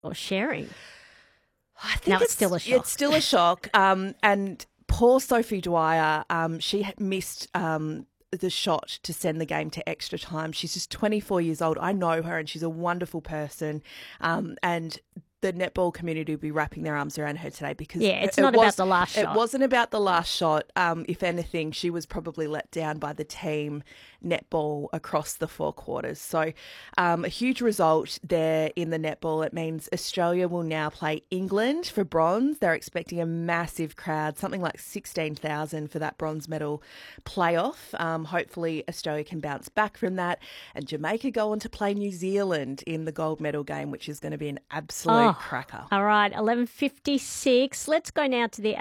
or sharing. I think Now it's still a shock. It's still a shock. And poor Sophie Dwyer, she had missed the shot to send the game to extra time. She's just 24 years old. I know her and she's a wonderful person. And the netball community will be wrapping their arms around her today because it's not about the last shot. It wasn't about the last shot. If anything, she was probably let down by the team netball across the four quarters. So a huge result there in the netball. It means Australia will now play England for bronze. They're expecting a massive crowd, something like 16,000 for that bronze medal playoff. Hopefully Australia can bounce back from that, and Jamaica go on to play New Zealand in the gold medal game, which is going to be an absolute cracker. All right, 11:56. Let's go now to the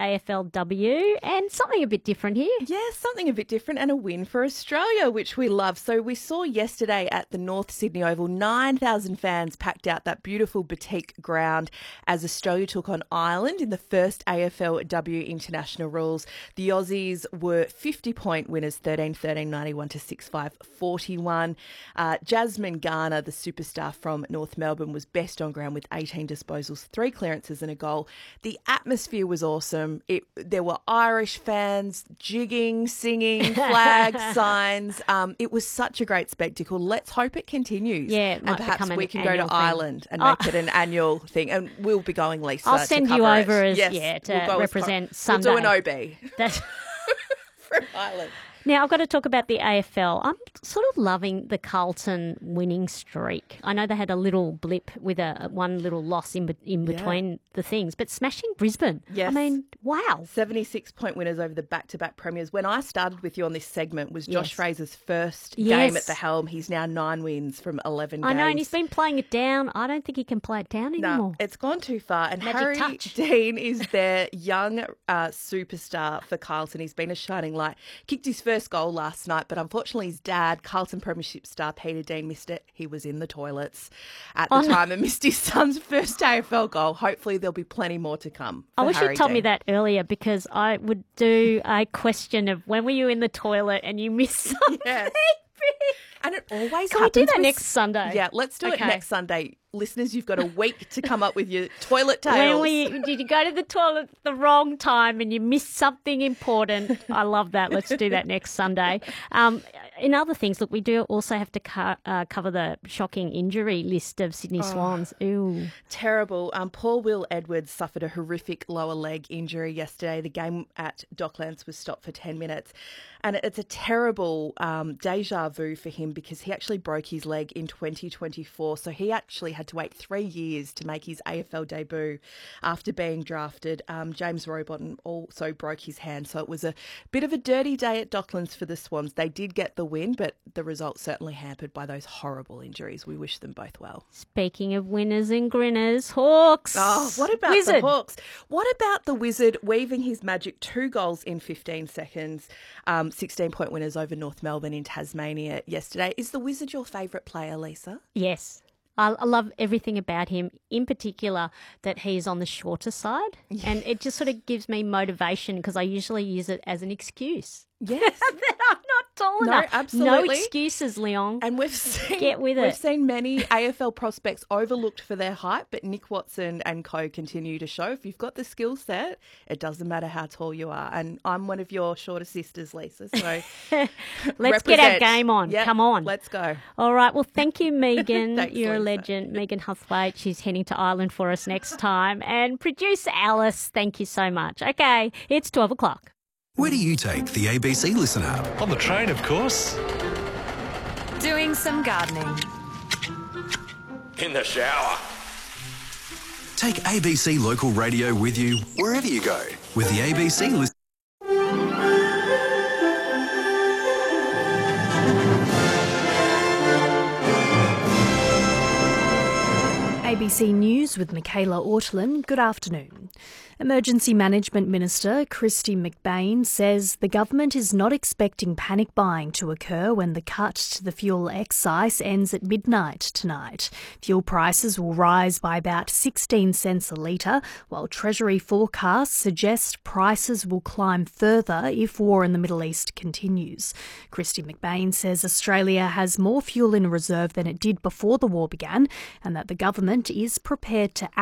AFLW and something a bit different here. Yeah, something a bit different, and a win for Australia, which we love. So we saw yesterday at the North Sydney Oval, 9,000 fans packed out that beautiful boutique ground as Australia took on Ireland in the first AFLW international rules. The Aussies were 50-point winners, 13-13, 91-65, 41. Jasmine Garner, the superstar from North Melbourne, was best on ground with 18 disposals, 3 clearances and a goal. The atmosphere was awesome. There were Irish fans jigging, singing, flags, signs. It was such a great spectacle. Let's hope it continues. Yeah, it might and perhaps we can go to thing. Ireland and make it an annual thing. And we'll be going, Lisa. I'll send to you cover over it. to represent Sunday. We'll do an OB. That's from Ireland. Now, I've got to talk about the AFL. I'm sort of loving the Carlton winning streak. I know they had a little blip with one little loss in between the things, but smashing Brisbane. Yes. I mean, wow. 76-point winners over the back-to-back premiers. When I started with you on this segment was Josh Fraser's first Yes. game at the helm. He's now 9 wins from 11 games. I know, and he's been playing it down. I don't think he can play it down anymore. No, it's gone too far. And Magic Harry touch. Dean is their young superstar for Carlton. He's been a shining light. Kicked his first goal last night, but unfortunately his dad, Carlton Premiership star Peter Dean, missed it. He was in the toilets at the time and missed his son's first AFL goal. Hopefully there'll be plenty more to come. I wish Harry you'd told Dean. me that earlier, because I would do a question of when were you in the toilet and you missed something. Yes. And it always Can we happens. do that with- next Sunday? Yeah, let's do it Okay. next Sunday. Listeners, you've got a week to come up with your toilet tales. Did you go to the toilet at the wrong time and you missed something important? I love that. Let's do that next Sunday. In other things, look, we do also have to cover the shocking injury list of Sydney Swans. Ooh. Terrible. Paul Will Edwards suffered a horrific lower leg injury yesterday. The game at Docklands was stopped for 10 minutes. And it's a terrible deja vu for him because he actually broke his leg in 2024. So he actually had to wait 3 years to make his AFL debut after being drafted. James Rowbottom also broke his hand. So it was a bit of a dirty day at Docklands for the Swans. They did get the win, but the result certainly hampered by those horrible injuries. We wish them both well. Speaking of winners and grinners, Hawks. Oh, what about Wizard. the Hawks? What about the Wizard weaving his magic? 2 goals in 15 seconds. 16-point winners over North Melbourne in Tasmania yesterday. Is the Wizard your favourite player, Lisa? Yes. I love everything about him, in particular that he's on the shorter side. And it just sort of gives me motivation because I usually use it as an excuse. Yes. That I'm not tall No, enough. absolutely. No excuses, Leon. And we've seen many AFL prospects overlooked for their height, but Nick Watson and co continue to show if you've got the skill set, it doesn't matter how tall you are. And I'm one of your shorter sisters, Lisa. So Let's get our game on. Yep, Come on. Let's go. All right. Well, thank you, Megan. Thanks, You're a Lisa. legend. Megan Huthwaite. She's heading to Ireland for us next time. And producer Alice, thank you so much. Okay, it's 12 o'clock. Where do you take the ABC Listen app? On the train, of course. Doing some gardening. In the shower. Take ABC Local Radio with you wherever you go with the ABC Listen. ABC News with Michaela Ortland. Good afternoon. Emergency Management Minister Kristy McBain says the government is not expecting panic buying to occur when the cut to the fuel excise ends at midnight tonight. Fuel prices will rise by about 16 cents a litre, while Treasury forecasts suggest prices will climb further if war in the Middle East continues. Kristy McBain says Australia has more fuel in reserve than it did before the war began, and that the government is prepared to